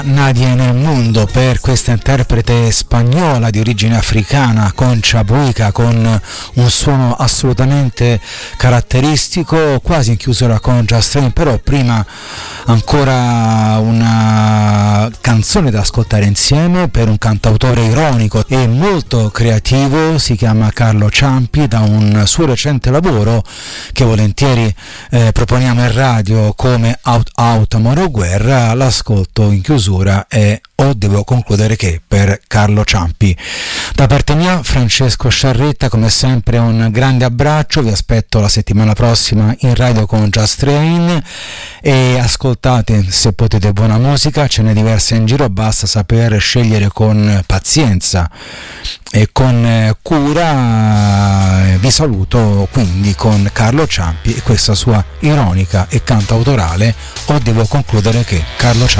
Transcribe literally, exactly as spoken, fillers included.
Nadie nel mondo per questa interprete spagnola di origine africana, Concha Buica, con un suono assolutamente caratteristico, quasi in chiusura con Just Rain. Però prima ancora una canzone da ascoltare insieme per un cantautore ironico e molto creativo, si chiama Carlo Ciampi, da un suo recente lavoro che volentieri eh, proponiamo in radio come Out Out Amore o Guerra. L'ascolto in chiusura e o devo concludere che per Carlo Ciampi. Da parte mia, Francesco Sciarretta, come sempre un grande abbraccio, vi aspetto la settimana prossima in radio con Just Rain e ascoltate, se potete, buona musica, ce n'è diversa in giro, basta saper scegliere con pazienza e con cura. Vi saluto quindi con Carlo Ciampi e questa sua ironica e cantautorale o devo concludere che Carlo Ciampi.